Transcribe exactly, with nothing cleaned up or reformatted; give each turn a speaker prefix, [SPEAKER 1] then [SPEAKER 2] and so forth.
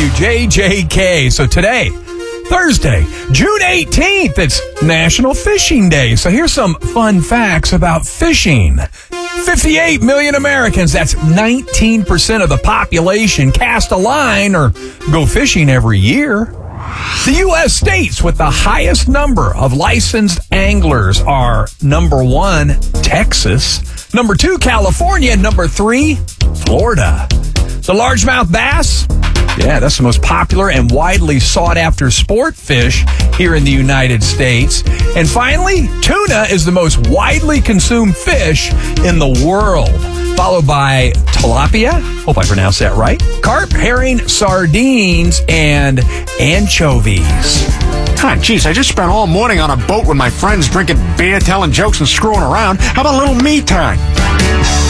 [SPEAKER 1] W J J K. So today, Thursday, June eighteenth, it's National Fishing Day. So here's some fun facts about fishing. fifty-eight million Americans, that's nineteen percent of the population, cast a line or go fishing every year. The U S states with the highest number of licensed anglers are number one, Texas, number two, California, and number three, Florida. The largemouth bass, yeah, that's the most popular and widely sought-after sport fish here in the United States. And finally, tuna is the most widely consumed fish in the world, followed by tilapia, hope I pronounced that right, carp, herring, sardines, and anchovies.
[SPEAKER 2] God, geez, I just spent all morning on a boat with my friends drinking beer, telling jokes, and screwing around. How about a little me time?